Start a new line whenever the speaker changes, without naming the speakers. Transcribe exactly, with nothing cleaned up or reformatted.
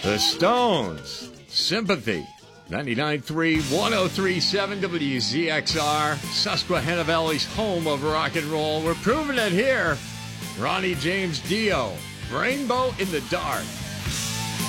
The Stones, Sympathy, ninety-nine point three, one oh three point seven W Z X R, Susquehanna Valley's home of rock and roll. We're proving it here. Ronnie James Dio, Rainbow in the Dark.